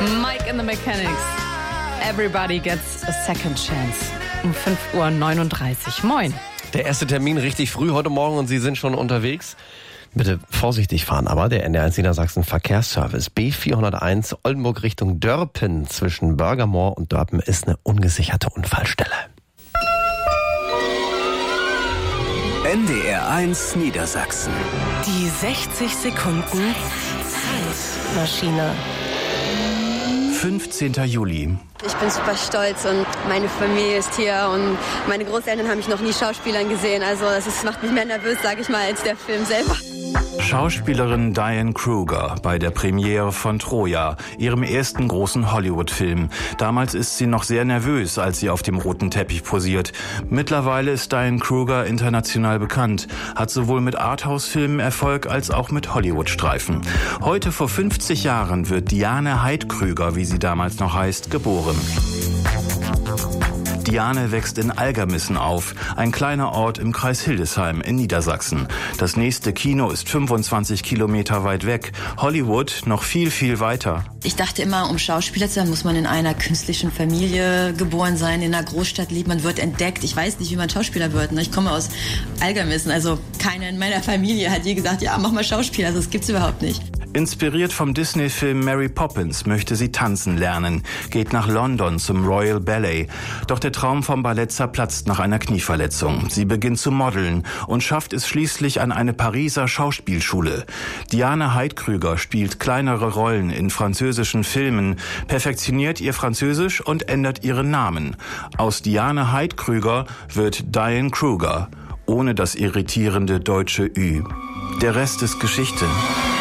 Mike and the Mechanics. Everybody gets a second chance. Um 5:39 Uhr. Moin. Der erste Termin richtig früh heute Morgen und Sie sind schon unterwegs. Bitte vorsichtig fahren, aber der NDR1 Niedersachsen Verkehrsservice B401 Oldenburg Richtung Dörpen zwischen Börgermoor und Dörpen ist eine ungesicherte Unfallstelle. NDR1 Niedersachsen. Die 60 Sekunden Zeitmaschine. 15. Juli. Ich bin super stolz und meine Familie ist hier und meine Großeltern haben mich noch nie Schauspielern gesehen. Also das macht mich mehr nervös, sage ich mal, als der Film selber. Schauspielerin Diane Kruger bei der Premiere von Troja, ihrem ersten großen Hollywood-Film. Damals ist sie noch sehr nervös, als sie auf dem roten Teppich posiert. Mittlerweile ist Diane Kruger international bekannt, hat sowohl mit Arthouse-Filmen Erfolg als auch mit Hollywood-Streifen. Heute vor 50 Jahren wird Diane Heidkrüger, wie sie damals noch heißt, geboren. Diane wächst in Algermissen auf, ein kleiner Ort im Kreis Hildesheim in Niedersachsen. Das nächste Kino ist 25 Kilometer weit weg. Hollywood noch viel, viel weiter. Ich dachte immer, um Schauspieler zu sein, muss man in einer künstlichen Familie geboren sein, in einer Großstadt leben, man wird entdeckt. Ich weiß nicht, wie man Schauspieler wird. Ich komme aus Algermissen, also keiner in meiner Familie hat je gesagt, ja, mach mal Schauspieler, also das gibt's überhaupt nicht. Inspiriert vom Disney-Film Mary Poppins möchte sie tanzen lernen, geht nach London zum Royal Ballet. Doch der Traum vom Ballett zerplatzt nach einer Knieverletzung. Sie beginnt zu modeln und schafft es schließlich an eine Pariser Schauspielschule. Diane Heidkrüger spielt kleinere Rollen in französischen Filmen, perfektioniert ihr Französisch und ändert ihren Namen. Aus Diane Heidkrüger wird Diane Kruger, ohne das irritierende deutsche Ü. Der Rest ist Geschichte.